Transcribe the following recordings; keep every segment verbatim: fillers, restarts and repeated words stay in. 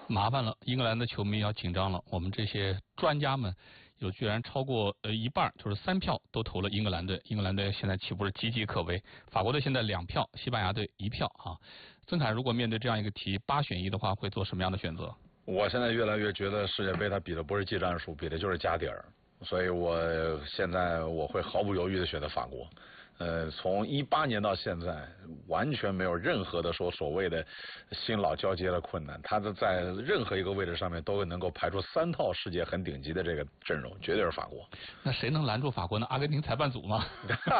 麻烦了，英格兰的球迷要紧张了。我们这些专家们有居然超过呃一半，就是三票都投了英格兰队。英格兰队现在岂不是岌岌可危？法国队现在两票，西班牙队一票啊。曾凯，如果面对这样一个题，八选一的话，会做什么样的选择？ 我现在越来越觉得世界杯它比的不是技战术，比的就是家底儿，所以我现在我会毫不犹豫的选择法国。呃，从一八年到现在，完全没有任何的说所谓的新老交接的困难，他的在任何一个位置上面都能够排出三套世界很顶级的这个阵容，绝对是法国。 那谁能拦住法国呢？阿根廷裁判组吗？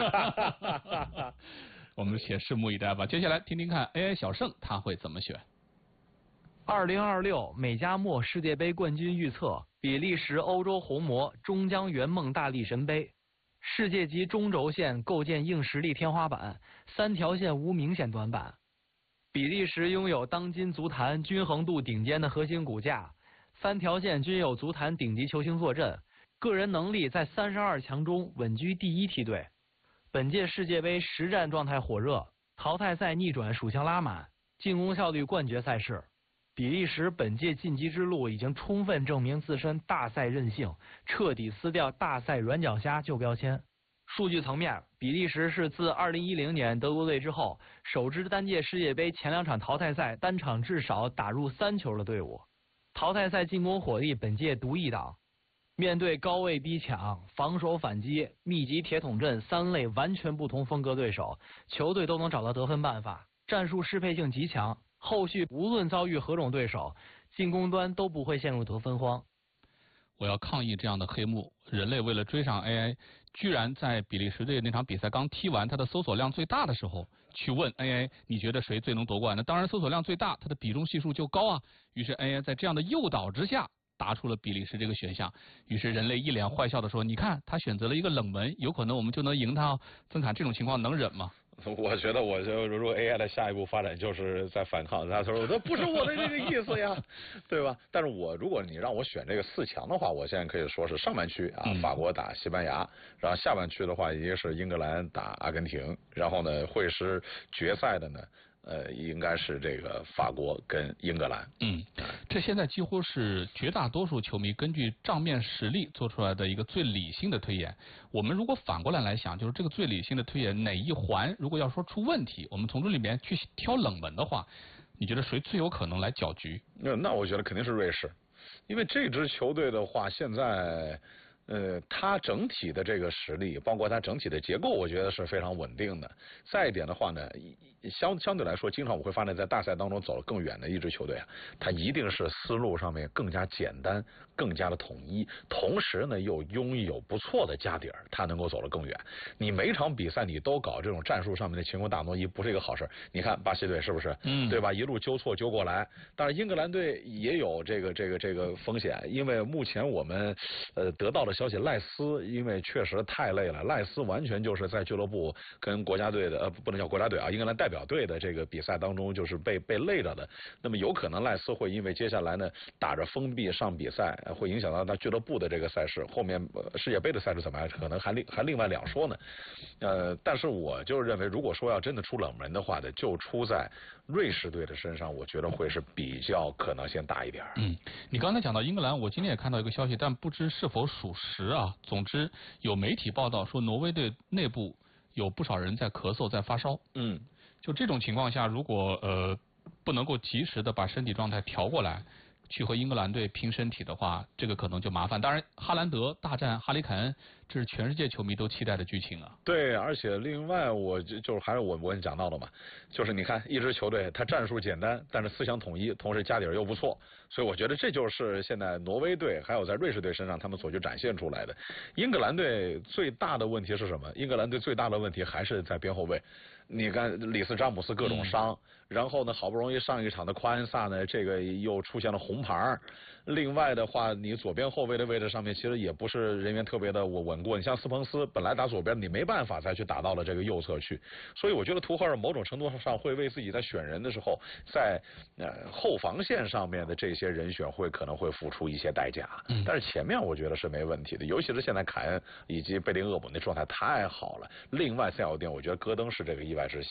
我们且拭目以待吧。接下来听听看 A I 小盛他会怎么选。 二零二六美加墨世界杯冠军预测：比利时欧洲红魔终将圆梦大力神杯。世界级中轴线构建硬实力天花板，三条线无明显短板。比利时拥有当今足坛均衡度顶尖的核心骨架，三条线均有足坛顶级球星坐镇，个人能力在三十二强中稳居第一梯队。本届世界杯实战状态火热，淘汰赛逆转属相拉满，进攻效率冠绝赛事。比利时本届晋级之路已经充分证明自身大赛韧性，彻底撕掉大赛软脚虾旧标签。数据层面，比利时是自二零一零年德国队之后，首支单届世界杯前两场淘汰赛单场至少打入三球的队伍。淘汰赛进攻火力本届独一档，面对高位逼抢、防守反击、密集铁桶阵三类完全不同风格对手，球队都能找到得分办法，战术适配性极强。后续无论遭遇何种对手，进攻端都不会陷入得分荒。 我要抗议这样的黑幕。人类为了追上 A I， 居然在比利时队那场比赛刚踢完，它的搜索量最大的时候，去问 A I 你觉得谁最能夺冠？那当然搜索量最大，它的比重系数就高啊。于是 A I 在这样的诱导之下，答出了比利时这个选项。于是人类一脸坏笑的说：“你看，他选择了一个冷门，有可能我们就能赢他。”曾侃，这种情况能忍吗？ 我觉得，我就如果 A I 的下一步发展就是在反抗，他说这不是我的这个意思呀，对吧？但是我如果你让我选这个四强的话，我现在可以说是上半区啊，法国打西班牙，然后下半区的话，一个是英格兰打阿根廷，然后呢，会是决赛的呢。呃，应该是这个法国跟英格兰。 嗯，这现在几乎是绝大多数球迷根据账面实力做出来的一个最理性的推演。我们如果反过来来想，就是这个最理性的推演哪一环，如果要说出问题，我们从这里面去挑冷门的话，你觉得谁最有可能来搅局？ 那那我觉得肯定是瑞士，因为这支球队的话，现在。呃，它整体的这个实力，包括它整体的结构，我觉得是非常稳定的。再一点的话呢，相相对来说，经常我会发现，在大赛当中走得更远的一支球队啊，它一定是思路上面更加简单，更加的统一，同时呢又拥有不错的家底儿，它能够走得更远。你每场比赛你都搞这种战术上面的晴空大挪移，不是一个好事。你看巴西队是不是？嗯，对吧？一路纠错纠过来，但是英格兰队也有这个这个这个风险，因为目前我们呃得到的消息，赖斯因为确实太累了，赖斯完全就是在俱乐部跟国家队的呃不能叫国家队啊，英格兰代表队的这个比赛当中就是被被累着的。那么有可能赖斯会因为接下来呢打着封闭上比赛，会影响到他俱乐部的这个赛事，后面、呃、世界杯的赛事怎么样，可能还另还另外两说呢。呃，但是我就认为，如果说要真的出冷门的话呢，就出在瑞士队的身上，我觉得会是比较可能性大一点。 嗯，你刚才讲到英格兰，我今天也看到一个消息，但不知是否属实。实啊，总之有媒体报道说，挪威队内部有不少人在咳嗽、在发烧。嗯，就这种情况下，如果呃不能够及时的把身体状态调过来，去和英格兰队拼身体的话，这个可能就麻烦。当然，哈兰德大战哈里凯恩，这是全世界球迷都期待的剧情啊。 对，而且另外我就就是还是我我讲到的嘛，就是你看一支球队，它战术简单，但是思想统一，同时家底儿又不错，所以我觉得这就是现在挪威队还有在瑞士队身上他们所去展现出来的。英格兰队最大的问题是什么？英格兰队最大的问题还是在边后卫。你看里斯詹姆斯各种伤、嗯，然后呢，好不容易上一场的夸恩萨呢，这个又出现了红牌。另外的话，你左边后卫的位置上面其实也不是人员特别的稳稳固。你像斯彭斯本来打左边，你没办法再去打到了这个右侧去。所以我觉得图赫尔某种程度上会为自己在选人的时候，在呃后防线上面的这些人选会可能会付出一些代价。嗯，但是前面我觉得是没问题的，尤其是现在凯恩以及贝林厄姆那状态太好了。另外塞尔丁，我觉得戈登是这个意外之喜。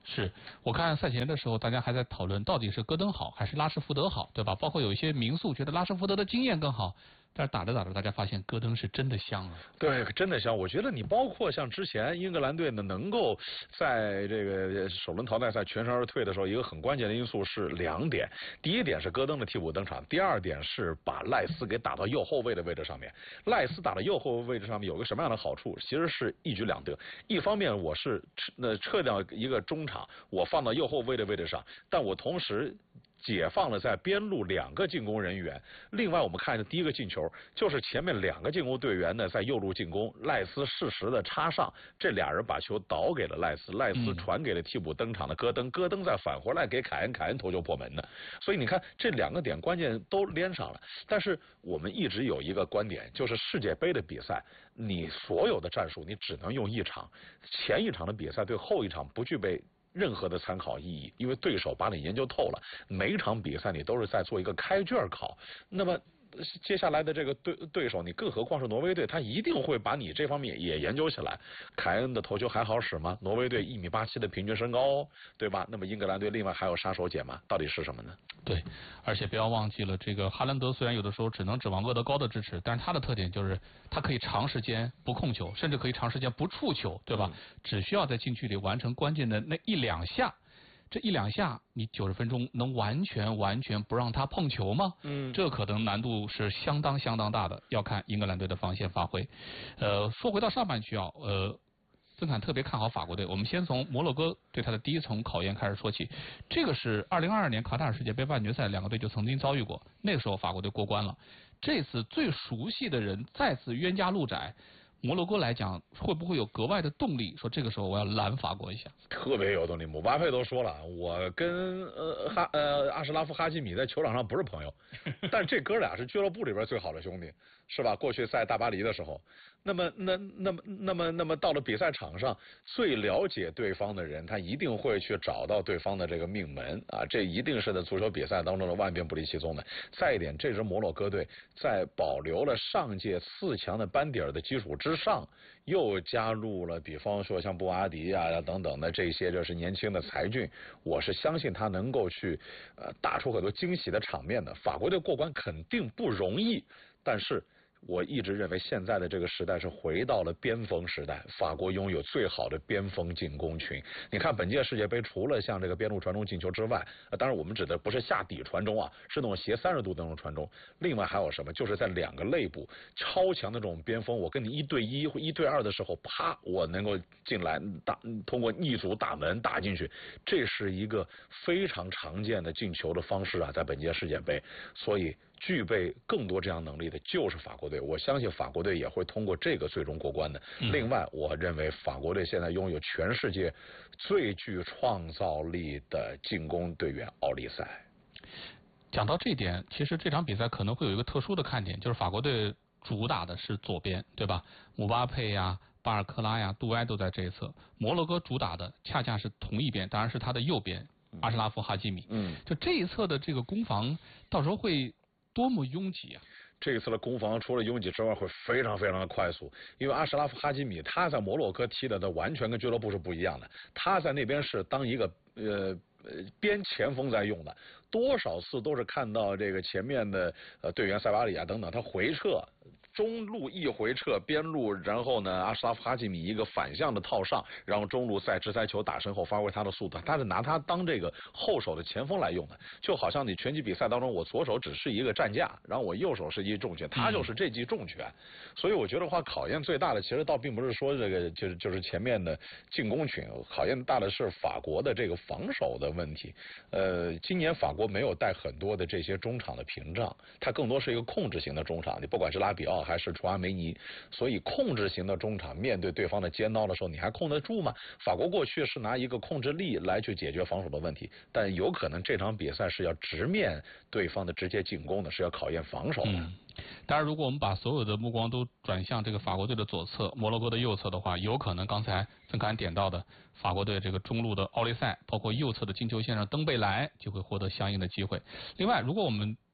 是我看赛前的时候，大家还在讨论到底是戈登好还是拉什福德好，对吧？包括有一些名宿觉得拉什福德的经验更好。但是打着打着，大家发现戈登是真的香啊！ 对，真的香。我觉得你包括像之前英格兰队呢，能够在这个首轮淘汰赛全身而退的时候，一个很关键的因素是两点。第一点是戈登的替补登场，第二点是把赖斯给打到右后卫的位置上面。赖斯打到右后卫位置上面有个什么样的好处？其实是一举两得。一方面我是呃撤掉一个中场，我放到右后卫的位置上，但我同时解放了在边路两个进攻人员。另外我们看的第一个进球就是前面两个进攻队员呢在右路进攻，赖斯适时的插上，这俩人把球倒给了赖斯，赖斯传给了替补登场的戈登，戈登再返回来给凯恩，凯恩头球破门的。所以你看这两个点关键都连上了。但是我们一直有一个观点，就是世界杯的比赛你所有的战术你只能用一场，前一场的比赛对后一场不具备任何的参考意义，因为对手把你研究透了，每一场比赛你都是在做一个开卷考。那么接下来的这个对对手，你更何况是挪威队，他一定会把你这方面也研究起来。凯恩的头球还好使吗？挪威队一米八七的平均身高，对吧？那么英格兰队另外还有杀手锏嘛？到底是什么呢？ 对，而且不要忘记了，这个哈兰德虽然有的时候只能指望厄德高的支持，但是他的特点就是他可以长时间不控球，甚至可以长时间不触球，对吧？嗯、只需要在禁区里完成关键的那一两下。这一两下，你九十分钟能完全完全不让他碰球吗？嗯，这可能难度是相当相当大的，要看英格兰队的防线发挥。呃，说回到上半区啊，呃，曾侃特别看好法国队。我们先从摩洛哥对他的第一层考验开始说起。这个是二零二二年卡塔尔世界杯半决赛，两个队就曾经遭遇过，那个时候法国队过关了。这次最熟悉的人再次冤家路窄。摩洛哥来讲，会不会有格外的动力？说这个时候我要拦法国一下， 特别有动力。姆巴佩都说了，我跟呃哈呃阿什拉夫哈基米在球场上不是朋友，但这哥俩是俱乐部里边最好的兄弟，是吧？过去在大巴黎的时候，那么那那么那么那么到了比赛场上，最了解对方的人，他一定会去找到对方的这个命门啊，这一定是在足球比赛当中的万变不离其宗的。再一点，这支摩洛哥队在保留了上届四强的班底儿的基础之上，又加入了比方说像布阿迪啊等等的这些就是年轻的才俊，我是相信他能够去呃打出很多惊喜的场面的。法国队过关肯定不容易，但是我一直认为现在的这个时代是回到了边锋时代，法国拥有最好的边锋进攻群。你看本届世界杯除了像这个边路传中进球之外，呃、当然我们指的不是下底传中啊，是那种斜三十度的那种传中。另外还有什么？就是在两个肋部超强的这种边锋，我跟你一对一或一对二的时候，啪，我能够进来打，通过逆阻打门打进去，这是一个非常常见的进球的方式啊，在本届世界杯。所以具备更多这样能力的就是法国队，我相信法国队也会通过这个最终过关的。嗯、另外，我认为法国队现在拥有全世界最具创造力的进攻队员奥利塞。 讲到这一点，其实这场比赛可能会有一个特殊的看点，就是法国队主打的是左边，对吧？姆巴佩呀、巴尔克拉呀、杜埃都在这一侧。摩洛哥主打的恰恰是同一边，当然是他的右边，阿什拉夫哈基米。嗯，就这一侧的这个攻防，到时候会多么拥挤啊！ 这一次的攻防除了拥挤之外，会非常非常的快速，因为阿什拉夫哈基米他在摩洛哥踢的，他完全跟俱乐部是不一样的。他在那边是当一个呃边前锋在用的，多少次都是看到这个前面的呃队员塞巴里亚等等，他回撤。中路一回撤，边路，然后呢，阿什拉夫哈基米一个反向的套上，然后中路再直塞球打身后，发挥他的速度，他是拿他当这个后手的前锋来用的，就好像你拳击比赛当中，我左手只是一个战架，然后我右手是一重拳，他就是这记重拳，所以我觉得话考验最大的，其实倒并不是说这个就是就是前面的进攻群，考验大的是法国的这个防守的问题。呃，今年法国没有带很多的这些中场的屏障，它更多是一个控制型的中场，你不管是拉比奥还是楚阿梅尼，所以控制型的中场面对对方的尖刀的时候，你还控得住吗？法国过去是拿一个控制力来去解决防守的问题，但有可能这场比赛是要直面对方的直接进攻的，是要考验防守的。嗯， 当然，如果我们把所有的目光都转向这个法国队的左侧，摩洛哥的右侧的话，有可能刚才曾侃点到的法国队这个中路的奥利塞，包括右侧的进球线上登贝莱就会获得相应的机会。另外，如果我们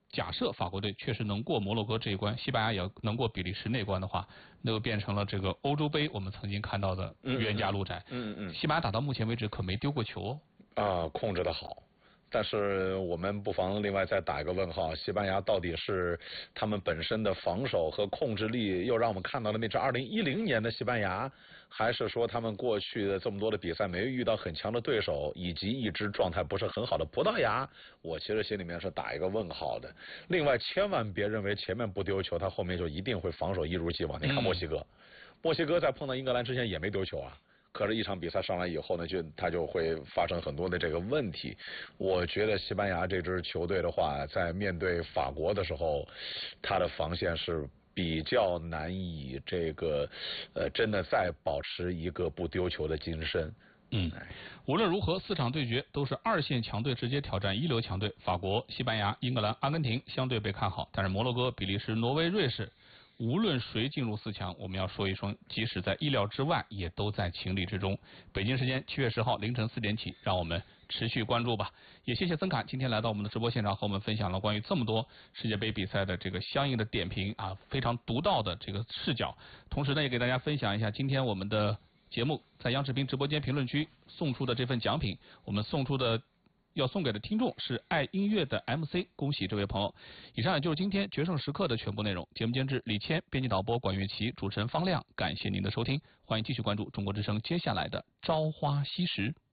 假设法国队确实能过摩洛哥这一关，西班牙也能过比利时那关的话，那就变成了这个欧洲杯我们曾经看到的冤家路窄。 嗯嗯嗯。 西班牙打到目前为止可没丢过球哦。 啊，控制的好。但是我们不妨另外再打一个问号，西班牙到底是他们本身的防守和控制力又让我们看到了那支二零一零年的西班牙，还是说他们过去的这么多的比赛没遇到很强的对手，以及一支状态不是很好的葡萄牙，我其实心里面是打一个问号的。另外千万别认为前面不丢球，他后面就一定会防守一如既往。你看墨西哥，嗯、墨西哥在碰到英格兰之前也没丢球啊。可是，一场比赛上来以后呢，就他就会发生很多的这个问题。我觉得西班牙这支球队的话，在面对法国的时候，他的防线是比较难以这个呃，真的再保持一个不丢球的精神。 嗯，无论如何，四场对决都是二线强队直接挑战一流强队，法国、西班牙、英格兰、阿根廷相对被看好，但是摩洛哥、比利时、挪威、瑞士。无论谁进入四强，我们要说一声，即使在意料之外，也都在情理之中。北京时间七月十号凌晨四点起，让我们持续关注吧。也谢谢曾侃今天来到我们的直播现场，和我们分享了关于这么多世界杯比赛的这个相应的点评啊，非常独到的这个视角。同时呢，也给大家分享一下今天我们的节目在央视频直播间评论区送出的这份奖品，我们送出的。要送给的听众是爱音乐的 M C， 恭喜这位朋友。以上也就是今天决胜时刻的全部内容。节目监制李谦，编辑导播管乐琪，主持人方亮。感谢您的收听，欢迎继续关注中国之声接下来的朝花夕拾。